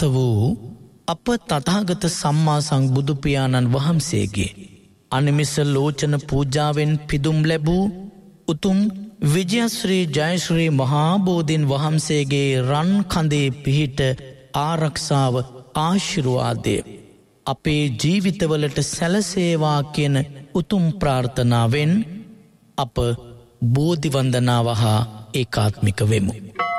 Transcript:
වූ අප තථාගත සම්මා සම්බුදු පියාණන් වහන්සේගේ අනිමිස ලෝචන පූජාවෙන් පිදුම් ලැබූ උතුම් විජයශ්‍රී ජයශ්‍රී මහා බෝධීන් වහන්සේගේ රන් කඳේ පිහිට ආරක්ෂාව ආශිර්වාදය අපේ ජීවිතවලට සැලසේවා කියන උතුම් ප්‍රාර්ථනාවෙන් අප බෝධි වන්දනාව හා ඒකාත්මික වෙමු.